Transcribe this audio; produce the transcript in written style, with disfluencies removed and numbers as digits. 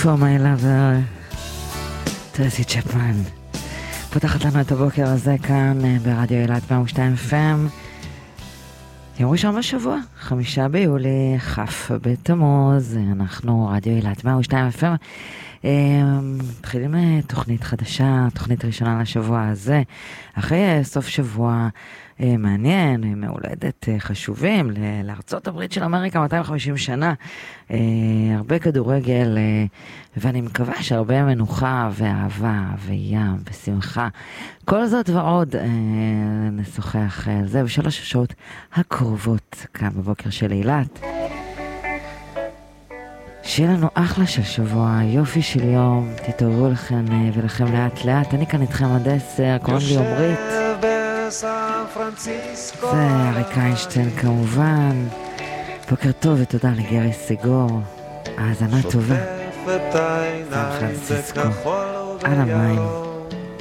For my lover, טרסי צ'פמן. פותחת לנו את הבוקר הזה כאן ברדיו אילת 102 FM. יום ראשון בשבוע, 5 ביולי, כ' בתמוז. אנחנו רדיו אילת 102 FM. מתחילים תוכנית חדשה, תוכנית ראשונה לשבוע הזה. אחרי סוף שבוע מעניין, מהולדת חשובים לארצות הברית של אמריקה, 250 שנה, הרבה כדורגל, ואני מקווה שהרבה מנוחה ואהבה וים ושמחה. כל זאת ועוד נשוחח על זה בשלוש השעות הקרובות כאן בבוקר של אילת. שיהיה לנו אחלה של שבוע, יופי של יום, תתעוררו לכם ולכם לאט לאט. אני כאן איתכם עד 10, קוראים לי עומרית. זה אריק איינשטיין כמובן. בוקר טוב ותודה לגרי סיגור. האזנה טובה. סן פרנסיסקו. על המים.